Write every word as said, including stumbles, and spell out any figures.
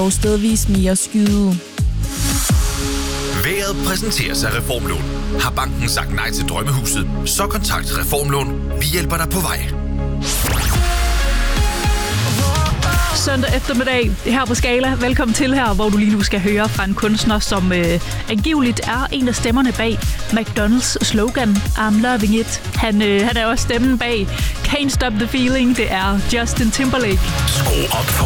og stedvis mere skyde. Været præsenteres af Reformlån. Har banken sagt nej til drømmehuset, så kontakt Reformlån. Vi hjælper dig på vej. Søndag eftermiddag her på Skala. Velkommen til her, hvor du lige nu skal høre fra en kunstner, som øh, angiveligt er en af stemmerne bag McDonald's slogan I'm loving it. Han, øh, han er også stemmen bag Can't Stop the Feeling. Det er Justin Timberlake. Skru op for